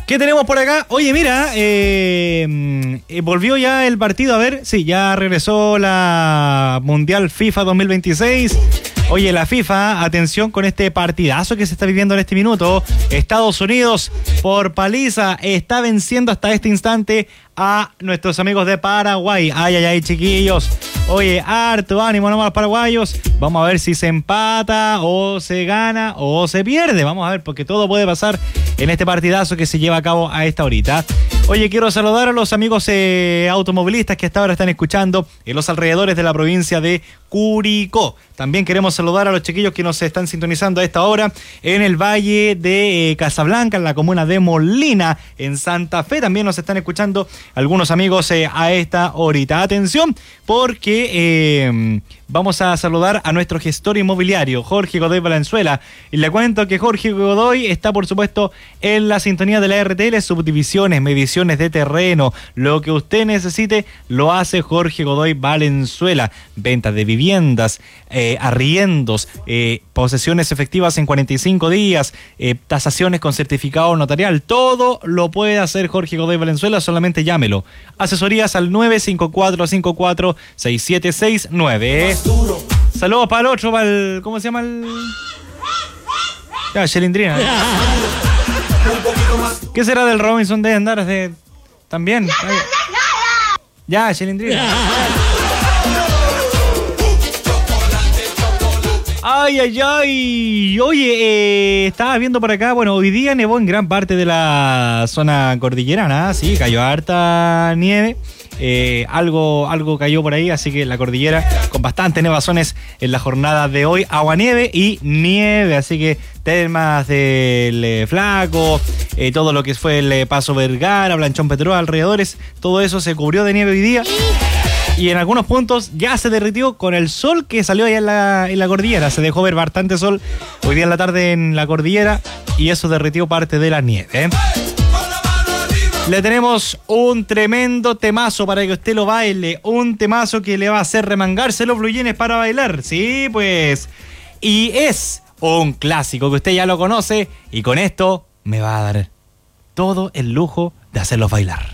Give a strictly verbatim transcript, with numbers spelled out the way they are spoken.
¿Qué tenemos por acá? Oye, mira, eh, eh, volvió ya el partido, a ver, sí, ya regresó la Mundial FIFA dos mil veintiséis. Oye, la FIFA, atención con este partidazo que se está viviendo en este minuto. Estados Unidos, por paliza, está venciendo hasta este instante a nuestros amigos de Paraguay. Ay, ay, ay, chiquillos. Oye, harto ánimo nomás a los paraguayos. Vamos a ver si se empata o se gana o se pierde. Vamos a ver, porque todo puede pasar en este partidazo que se lleva a cabo a esta horita. Oye, quiero saludar a los amigos eh, automovilistas que hasta ahora están escuchando en los alrededores de la provincia de Curicó. También queremos saludar a los chiquillos que nos están sintonizando a esta hora en el Valle de eh, Casablanca, en la comuna de Molina, en Santa Fe. También nos están escuchando algunos amigos eh, a esta horita. Atención, porque eh, vamos a saludar a nuestro gestor inmobiliario, Jorge Godoy Valenzuela. Y le cuento que Jorge Godoy está, por supuesto, en la sintonía de la R T L, subdivisiones, mediciones de terreno. Lo que usted necesite lo hace Jorge Godoy Valenzuela. Venta de viviendas, eh, arriendos, eh, posesiones efectivas en cuarenta y cinco días, eh, tasaciones con certificado notarial. Todo lo puede hacer Jorge Godoy Valenzuela, solamente llámelo. Asesorías al nueve cinco cuatro cinco cuatro seis siete seis nueve. Saludos para el otro, para el... ¿Cómo se llama el...? Ya, Chelindrina. ¿Qué será del Robinson de andar de... también? Ya, Chelindrina. Ay, ay, ay. Oye, eh, estaba viendo por acá, bueno, hoy día nevó en gran parte de la zona cordillerana, sí, cayó harta nieve. Eh, algo, algo cayó por ahí, así que la cordillera con bastantes nevazones en la jornada de hoy, aguanieve y nieve, así que temas del eh, Flaco, eh, todo lo que fue el eh, Paso Vergara, Blanchón Petrol, alrededores, todo eso se cubrió de nieve hoy día. Y en algunos puntos ya se derritió con el sol que salió allá en la, en la cordillera. Se dejó ver bastante sol hoy día en la tarde en la cordillera y eso derritió parte de la nieve, ¿eh? Le tenemos un tremendo temazo para que usted lo baile. Un temazo que le va a hacer remangarse los bluyines para bailar. Sí, pues. Y es un clásico que usted ya lo conoce y con esto me va a dar todo el lujo de hacerlos bailar.